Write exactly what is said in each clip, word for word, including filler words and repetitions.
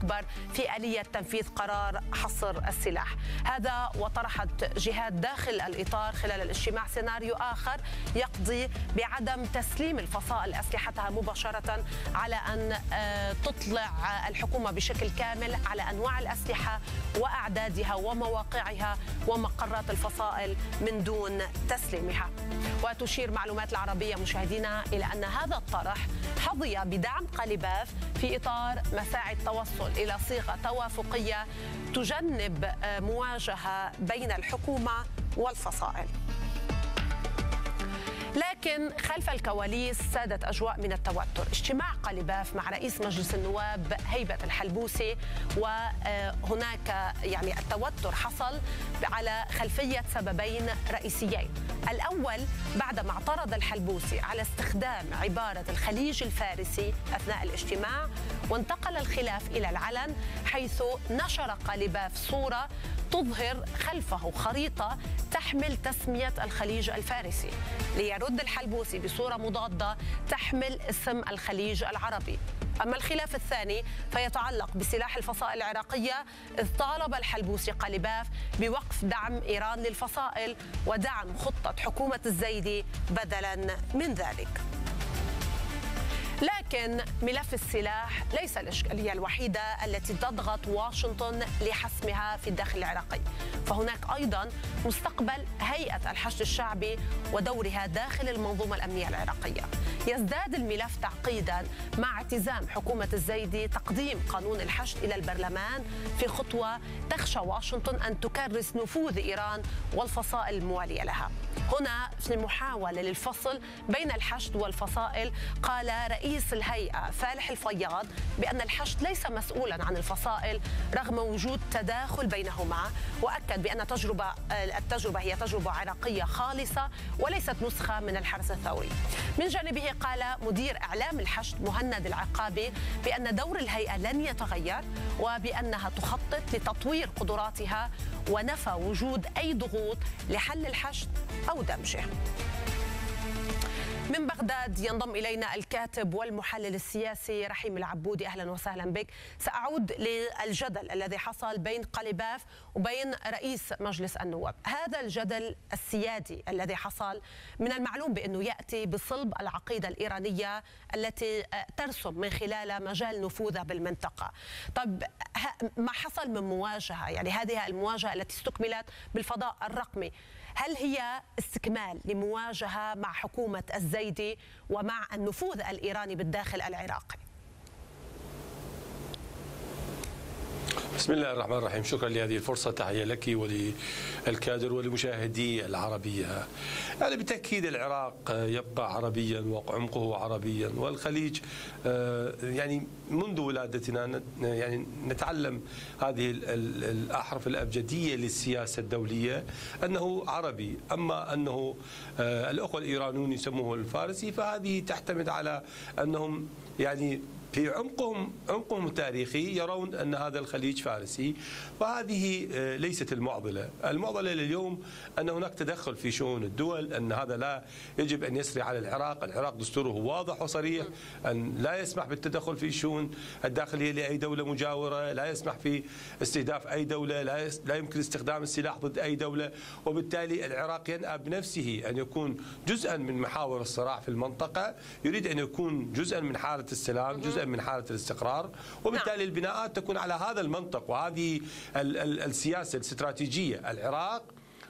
أكبر في آلية تنفيذ قرار حصر السلاح. هذا وطرحت جهات داخل الإطار خلال الاجتماع سيناريو آخر يقضي بعدم تسليم الفصائل أسلحتها مباشرة، على أن تطلع الحكومة بشكل كامل على أنواع الأسلحة وأعدادها ومواقعها ومقرات الفصائل من دون تسليمها. وتشير معلومات العربية مشاهدينا إلى أن هذا الطرح حظي بدعم قليباف في إطار مساعي التوصل إلى صيغة توافقية تجنب مواجهة بين الحكومة والفصائل. لكن خلف الكواليس سادت أجواء من التوتر. اجتماع قليباف مع رئيس مجلس النواب هيبة الحلبوسي، وهناك يعني التوتر حصل على خلفية سببين رئيسيين. الأول بعدما اعترض الحلبوسي على استخدام عبارة الخليج الفارسي أثناء الاجتماع، وانتقل الخلاف إلى العلن، حيث نشر قليباف صورة تظهر خلفه خريطة تحمل تسمية الخليج الفارسي، ليرد الحلبوسي بصورة مضادة تحمل اسم الخليج العربي. أما الخلاف الثاني فيتعلق بسلاح الفصائل العراقية، إذ طالب الحلبوسي قليباف بوقف دعم إيران للفصائل ودعم خطة حكومة الزيدي بدلا من ذلك. لكن ملف السلاح ليس الإشكالية الوحيدة التي تضغط واشنطن لحسمها في الداخل العراقي، فهناك أيضا مستقبل هيئة الحشد الشعبي ودورها داخل المنظومة الأمنية العراقية. يزداد الملف تعقيدا مع اعتزام حكومة الزيدي تقديم قانون الحشد إلى البرلمان في خطوة تخشى واشنطن أن تكرس نفوذ إيران والفصائل الموالية لها. هنا في محاولة للفصل بين الحشد والفصائل، قال رئيس الهيئة فالح الفياض بأن الحشد ليس مسؤولا عن الفصائل رغم وجود تداخل بينهما، وأكد بأن تجربة التجربة هي تجربة عراقية خالصة وليست نسخة من الحرس الثوري. من جانبه قال مدير إعلام الحشد مهند العقابي بأن دور الهيئة لن يتغير، وبأنها تخطط لتطوير قدراتها، ونفى وجود أي ضغوط لحل الحشد أو دمجه. من بغداد ينضم إلينا الكاتب والمحلل السياسي رحيم العبودي. أهلا وسهلا بك. سأعود للجدل الذي حصل بين قليباف وبين رئيس مجلس النواب. هذا الجدل السيادي الذي حصل من المعلوم بأنه يأتي بصلب العقيدة الإيرانية التي ترسم من خلال مجال نفوذها بالمنطقة. طب ما حصل من مواجهة، يعني هذه المواجهة التي استكملت بالفضاء الرقمي، هل هي استكمال لمواجهة مع حكومة الزيدي ومع النفوذ الإيراني بالداخل العراقي؟ بسم الله الرحمن الرحيم. شكرا لهذه الفرصة، تحية لك وللكادر ولمشاهدي العربية. يعني بالتأكيد العراق يبقى عربيا وعمقه عربيا، والخليج يعني منذ ولادتنا يعني نتعلم هذه الأحرف الأبجدية للسياسة الدولية أنه عربي. أما أنه الأخوة الإيرانيون يسموه الفارسي، فهذه تعتمد على أنهم يعني في عمقهم عمقهم التاريخي يرون أن هذا الخليج فارسي، وهذه ليست المعضلة. المعضلة اليوم أن هناك تدخل في شؤون الدول، أن هذا لا يجب أن يسري على العراق. العراق دستوره واضح وصريح أن لا يسمح بالتدخل في الشؤون الداخلية لأي دولة مجاورة، لا يسمح في استهداف أي دولة، لا, لا يمكن استخدام السلاح ضد أي دولة. وبالتالي العراق ينأى بنفسه أن يكون جزءا من محاور الصراع في المنطقة، يريد أن يكون جزءا من حالة السلام، جزءا من حالة الاستقرار، وبالتالي البناءات تكون على هذا المنطق وهذه السياسة الاستراتيجية. العراق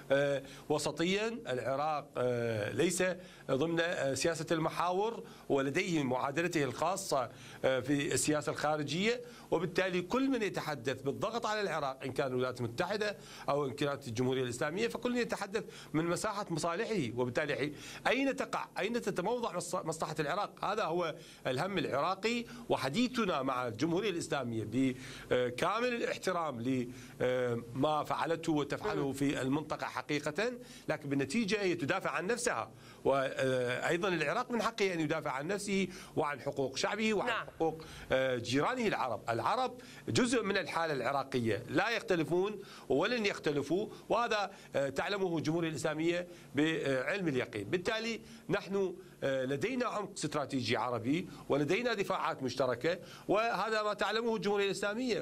وسطيا، العراق ليس ضمن سياسة المحاور، ولديه معادلته الخاصة في السياسة الخارجية، وبالتالي كل من يتحدث بالضغط على العراق إن كان الولايات المتحدة أو إن كانت الجمهورية الإسلامية، فكل يتحدث من مساحة مصالحه، وبالتالي أين تقع أين تتموضع مصلحة العراق؟ هذا هو الهم العراقي. وحديثنا مع الجمهورية الإسلامية بكامل الاحترام لما فعلته وتفعله في المنطقة حقيقة، لكن بالنتيجة هي تدافع عن نفسها، وأيضا العراق من حقه أن يدافع عن نفسه وعن حقوق شعبه وعن نعم. حقوق جيرانه العرب. العرب جزء من الحالة العراقية، لا يختلفون ولن يختلفوا، وهذا تعلمه الجمهورية الإسلامية بعلم اليقين. بالتالي نحن لدينا عمق استراتيجي عربي ولدينا دفاعات مشتركة، وهذا ما تعلمه الجمهورية الإسلامية.